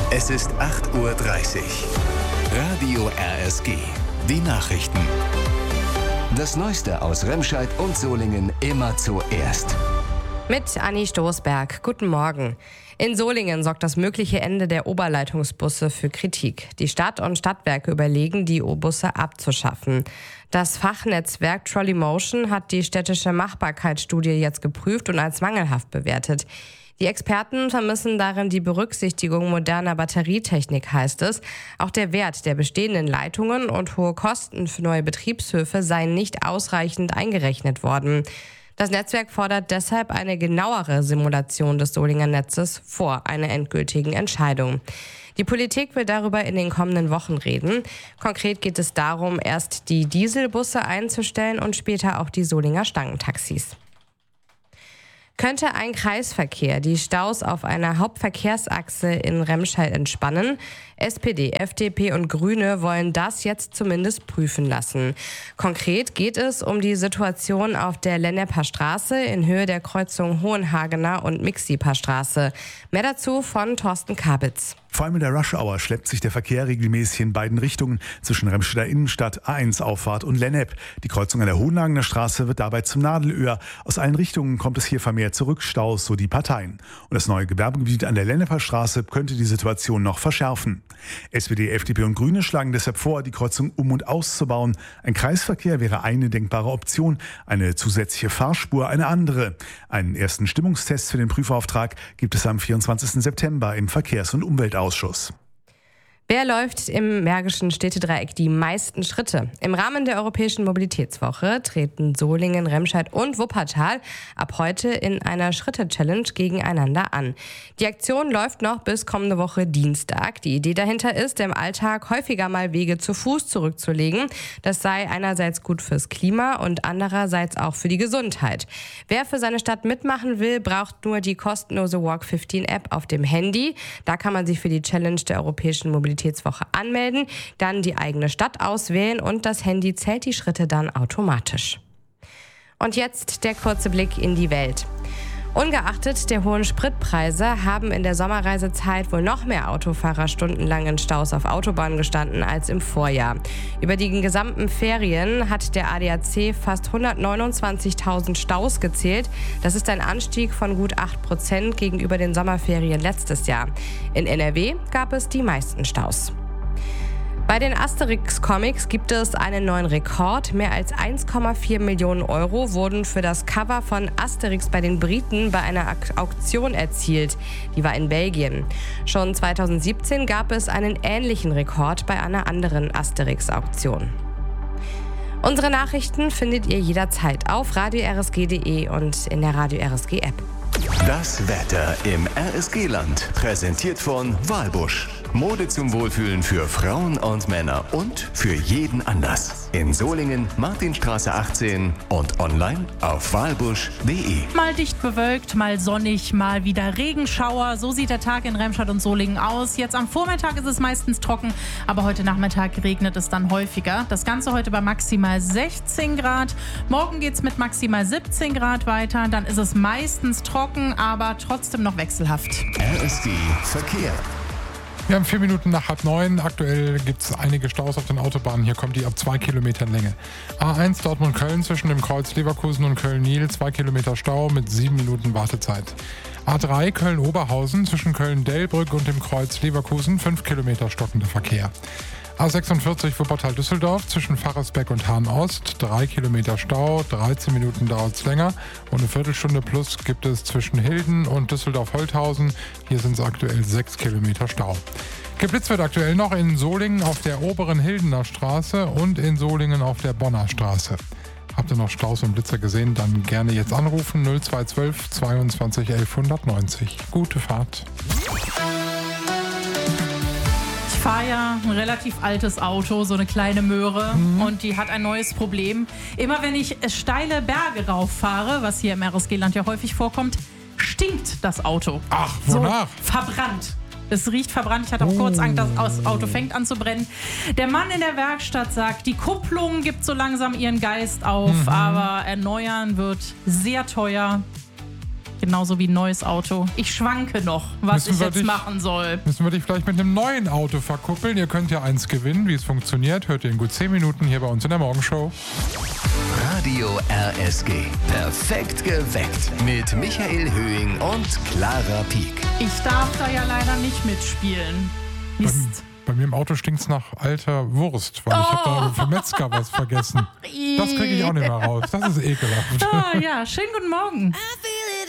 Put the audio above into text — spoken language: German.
Es ist 8:30 Uhr. Radio RSG. Die Nachrichten. Das Neueste aus Remscheid und Solingen immer zuerst. Mit Anni Stoßberg. Guten Morgen. In Solingen sorgt das mögliche Ende der Oberleitungsbusse für Kritik. Die Stadt und Stadtwerke überlegen, die O-Busse abzuschaffen. Das Fachnetzwerk Trolleymotion hat die städtische Machbarkeitsstudie jetzt geprüft und als mangelhaft bewertet. Die Experten vermissen darin die Berücksichtigung moderner Batterietechnik, heißt es. Auch der Wert der bestehenden Leitungen und hohe Kosten für neue Betriebshöfe seien nicht ausreichend eingerechnet worden. Das Netzwerk fordert deshalb eine genauere Simulation des Solinger Netzes vor einer endgültigen Entscheidung. Die Politik will darüber in den kommenden Wochen reden. Konkret geht es darum, erst die Dieselbusse einzustellen und später auch die Solinger Stangentaxis. Könnte ein Kreisverkehr die Staus auf einer Hauptverkehrsachse in Remscheid entspannen? SPD, FDP und Grüne wollen das jetzt zumindest prüfen lassen. Konkret geht es um die Situation auf der Lenneper Straße in Höhe der Kreuzung Hohenhagener und Mixiper Straße. Mehr dazu von Thorsten Kabitz. Vor allem in der Rush-Hour schleppt sich der Verkehr regelmäßig in beiden Richtungen zwischen Remscheider Innenstadt, A1-Auffahrt und Lennep. Die Kreuzung an der Hohenhagener Straße wird dabei zum Nadelöhr. Aus allen Richtungen kommt es hier vermehrt zu Rückstaus, so die Parteien. Und das neue Gewerbegebiet an der Lenneper Straße könnte die Situation noch verschärfen. SPD, FDP und Grüne schlagen deshalb vor, die Kreuzung um- und auszubauen. Ein Kreisverkehr wäre eine denkbare Option, eine zusätzliche Fahrspur eine andere. Einen ersten Stimmungstest für den Prüfauftrag gibt es am 24. September im Verkehrs- und Umweltausschuss. Wer läuft im Märkischen Städtedreieck die meisten Schritte? Im Rahmen der Europäischen Mobilitätswoche treten Solingen, Remscheid und Wuppertal ab heute in einer Schritte-Challenge gegeneinander an. Die Aktion läuft noch bis kommende Woche Dienstag. Die Idee dahinter ist, im Alltag häufiger mal Wege zu Fuß zurückzulegen. Das sei einerseits gut fürs Klima und andererseits auch für die Gesundheit. Wer für seine Stadt mitmachen will, braucht nur die kostenlose Walk 15 App auf dem Handy. Da kann man sich für die Challenge der Europäischen Mobilitätswoche anmelden, dann die eigene Stadt auswählen und das Handy zählt die Schritte dann automatisch. Und jetzt der kurze Blick in die Welt. Ungeachtet der hohen Spritpreise haben in der Sommerreisezeit wohl noch mehr Autofahrer stundenlang in Staus auf Autobahnen gestanden als im Vorjahr. Über die gesamten Ferien hat der ADAC fast 129.000 Staus gezählt. Das ist ein Anstieg von gut 8% gegenüber den Sommerferien letztes Jahr. In NRW gab es die meisten Staus. Bei den Asterix-Comics gibt es einen neuen Rekord. Mehr als 1,4 Millionen Euro wurden für das Cover von Asterix bei den Briten bei einer Auktion erzielt. Die war in Belgien. Schon 2017 gab es einen ähnlichen Rekord bei einer anderen Asterix-Auktion. Unsere Nachrichten findet ihr jederzeit auf radio-rsg.de und in der Radio RSG App. Das Wetter im RSG-Land. Präsentiert von Walbusch. Mode zum Wohlfühlen für Frauen und Männer und für jeden Anlass. In Solingen, Martinstraße 18 und online auf walbusch.de. Mal dicht bewölkt, mal sonnig, mal wieder Regenschauer. So sieht der Tag in Remscheid und Solingen aus. Jetzt am Vormittag ist es meistens trocken, aber heute Nachmittag regnet es dann häufiger. Das Ganze heute bei maximal 16 Grad. Morgen geht es mit maximal 17 Grad weiter. Dann ist es meistens trocken, aber trotzdem noch wechselhaft. RSG Verkehr. Wir haben 4 Minuten nach 8:30. Aktuell gibt es einige Staus auf den Autobahnen. Hier kommt die ab 2 Kilometern Länge. A1 Dortmund-Köln zwischen dem Kreuz Leverkusen und Köln-Niel 2 Kilometer Stau mit 7 Minuten Wartezeit. A3 Köln-Oberhausen zwischen Köln-Delbrück und dem Kreuz Leverkusen 5 Kilometer stockender Verkehr. A46 Wuppertal-Düsseldorf zwischen Pfarrersbeck und Hahn-Ost, 3 Kilometer Stau, 13 Minuten dauert es länger und eine Viertelstunde plus gibt es zwischen Hilden und Düsseldorf-Holthausen. Hier sind es aktuell 6 Kilometer Stau. Geblitzt wird aktuell noch in Solingen auf der oberen Hildener Straße und in Solingen auf der Bonner Straße. Habt ihr noch Staus und Blitzer gesehen, dann gerne jetzt anrufen 0212 22 11 190. Gute Fahrt. Ich fahre ja ein relativ altes Auto, so eine kleine Möhre, und die hat ein neues Problem. Immer wenn ich steile Berge rauffahre, was hier im RSG-Land ja häufig vorkommt, stinkt das Auto. Ach, wonach? So verbrannt. Es riecht verbrannt. Ich hatte auch kurz Angst, das Auto fängt an zu brennen. Der Mann in der Werkstatt sagt, die Kupplung gibt so langsam ihren Geist auf, aber erneuern wird sehr teuer. Genauso wie ein neues Auto. Ich schwanke noch, was ich jetzt machen soll. Müssen wir dich vielleicht mit einem neuen Auto verkuppeln? Ihr könnt ja eins gewinnen. Wie es funktioniert, hört ihr in gut 10 Minuten hier bei uns in der Morgenshow. Radio RSG. Perfekt geweckt. Mit Michael Höhing und Clara Pieck. Ich darf da ja leider nicht mitspielen. Mist. Bei mir im Auto stinkt es nach alter Wurst, weil ich habe da für Metzger was vergessen. Das kriege ich auch nicht mehr raus. Das ist ekelhaft. Ja, schönen guten Morgen.